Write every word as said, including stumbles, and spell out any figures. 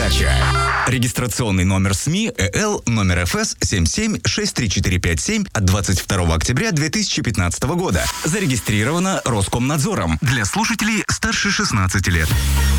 передача. Регистрационный номер СМИ ЭЛ номер эф эс семь семь шесть три четыре пять семь от двадцать второго октября две тысячи пятнадцатого года. Зарегистрировано Роскомнадзором для слушателей старше шестнадцати лет.